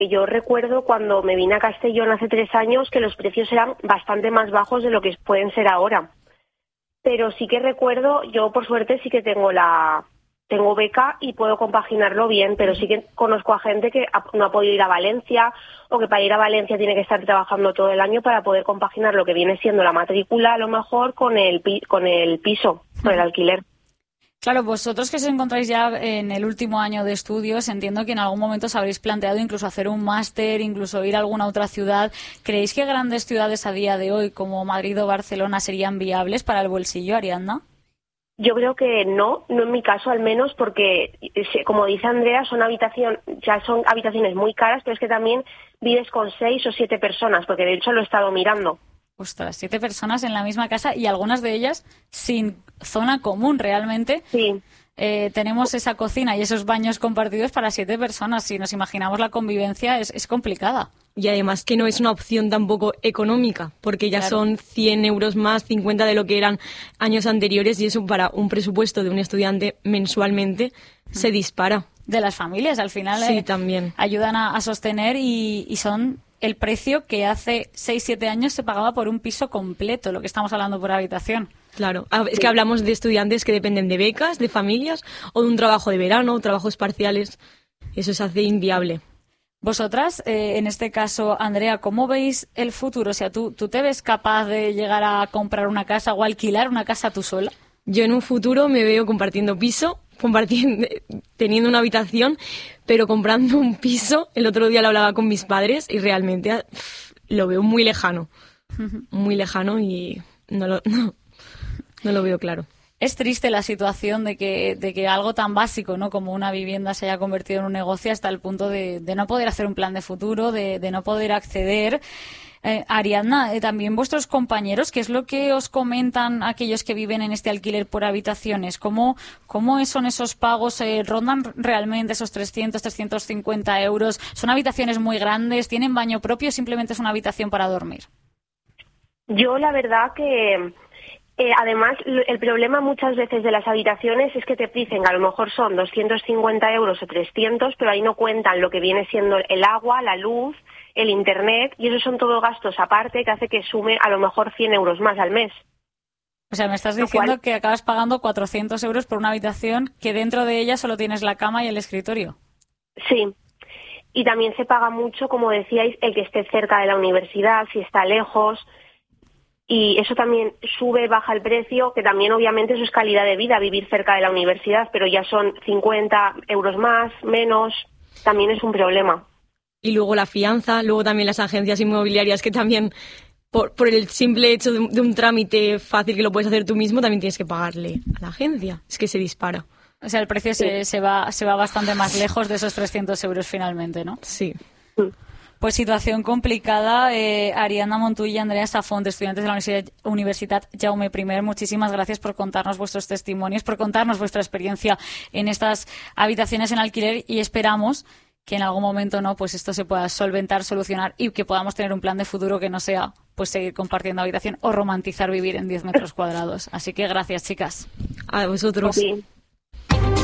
Yo recuerdo cuando me vine a Castellón hace 3 años que los precios eran bastante más bajos de lo que pueden ser ahora. Pero sí que recuerdo, yo por suerte sí que tengo beca y puedo compaginarlo bien, pero sí que conozco a gente que no ha podido ir a Valencia o que para ir a Valencia tiene que estar trabajando todo el año para poder compaginar lo que viene siendo la matrícula a lo mejor con el piso, con el alquiler. Claro, vosotros que os encontráis ya en el último año de estudios, entiendo que en algún momento os habréis planteado incluso hacer un máster, incluso ir a alguna otra ciudad. ¿Creéis que grandes ciudades a día de hoy como Madrid o Barcelona serían viables para el bolsillo, Ariadna? Yo creo que no en mi caso al menos, porque como dice Andrea, son habitaciones muy caras, pero es que también vives con 6 o 7 personas, porque de hecho lo he estado mirando. Ostras, 7 personas en la misma casa y algunas de ellas sin zona común realmente. Sí. Tenemos esa cocina y esos baños compartidos para 7 personas. Si nos imaginamos la convivencia es complicada. Y además que no es una opción tampoco económica, porque ya son 100 euros más, 50 de lo que eran años anteriores, y eso para un presupuesto de un estudiante mensualmente se dispara. De las familias, al final sí, también ayudan a sostener y son el precio que hace 6-7 años se pagaba por un piso completo, lo que estamos hablando por habitación. Claro, es que hablamos de estudiantes que dependen de becas, de familias o de un trabajo de verano, trabajos parciales. Eso se hace inviable. Vosotras, en este caso, Andrea, ¿cómo veis el futuro? O sea, ¿tú te ves capaz de llegar a comprar una casa o alquilar una casa tú sola? Yo en un futuro me veo compartiendo piso, teniendo una habitación, pero comprando un piso. El otro día lo hablaba con mis padres y realmente lo veo muy lejano y no lo veo claro. Es triste la situación de que algo tan básico, ¿no?, como una vivienda se haya convertido en un negocio hasta el punto de no poder hacer un plan de futuro, de no poder acceder. Ariadna, también vuestros compañeros, ¿qué es lo que os comentan aquellos que viven en este alquiler por habitaciones? ¿Cómo son esos pagos? ¿Rondan realmente esos 300, 350 euros? ¿Son habitaciones muy grandes? ¿Tienen baño propio o simplemente es una habitación para dormir? Yo la verdad que... además, el problema muchas veces de las habitaciones es que te dicen que a lo mejor son 250 euros o 300, pero ahí no cuentan lo que viene siendo el agua, la luz, el internet, y esos son todos gastos aparte que hace que sume a lo mejor 100 euros más al mes. O sea, me estás diciendo que acabas pagando 400 euros por una habitación que dentro de ella solo tienes la cama y el escritorio. Sí. Y también se paga mucho, como decíais, el que esté cerca de la universidad, si está lejos. Y eso también baja el precio, que también obviamente eso es calidad de vida, vivir cerca de la universidad, pero ya son 50 euros más, menos, también es un problema. Y luego la fianza, luego también las agencias inmobiliarias que también, por el simple hecho de un trámite fácil que lo puedes hacer tú mismo, también tienes que pagarle a la agencia. Es que se dispara. O sea, el precio se va bastante más lejos de esos 300 euros finalmente, ¿no? Sí. Pues situación complicada. Ariadna Montull y Andrea Safont, estudiantes de la Universitat Jaume I, muchísimas gracias por contarnos vuestros testimonios, por contarnos vuestra experiencia en estas habitaciones en alquiler, y esperamos que en algún momento pues esto se pueda solventar, solucionar y que podamos tener un plan de futuro que no sea pues seguir compartiendo habitación o romantizar vivir en 10 metros cuadrados. Así que gracias, chicas. A vosotros. Sí.